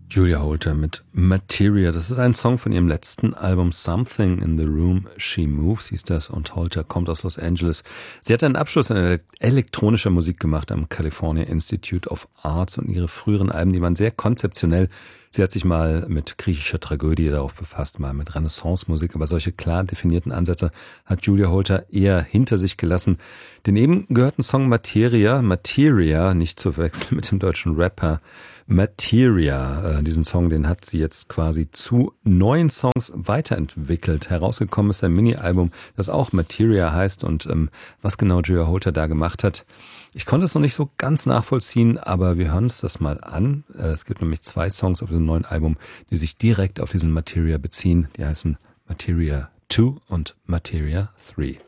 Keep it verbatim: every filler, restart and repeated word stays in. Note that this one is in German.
Julia Holter mit Materia. Das ist ein Song von ihrem letzten Album Something in the Room She Moves, hieß das, und Holter kommt aus Los Angeles. Sie hat einen Abschluss in elektronischer Musik gemacht am California Institute of Arts und ihre früheren Alben, die waren sehr konzeptionell. Sie hat sich mal mit griechischer Tragödie darauf befasst, mal mit Renaissance-Musik, aber solche klar definierten Ansätze hat Julia Holter eher hinter sich gelassen. Den eben gehörten Song Materia, Materia, nicht zu verwechseln mit dem deutschen Rapper Materia. Diesen Song, den hat sie jetzt quasi zu neuen Songs weiterentwickelt. Herausgekommen ist ein Mini-Album, das auch Materia heißt, und ähm, was genau Julia Holter da gemacht hat, ich konnte es noch nicht so ganz nachvollziehen, aber wir hören uns das mal an. Es gibt nämlich zwei Songs auf diesem neuen Album, die sich direkt auf diesen Materia beziehen. Die heißen Materia zwei und Materia drei.